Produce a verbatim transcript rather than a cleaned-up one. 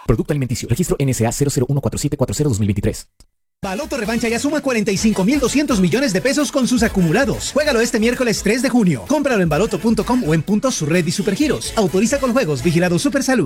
Producto alimenticio. Registro N S A cero cero uno cuatro siete cuatro cero dos mil veintitrés. Baloto Revancha ya suma cuarenta y cinco mil doscientos millones de pesos con sus acumulados. Juégalo este miércoles tres de junio. Cómpralo en baloto punto com o en puntos su red y supergiros. Autoriza con juegos. Vigilado Supersalud.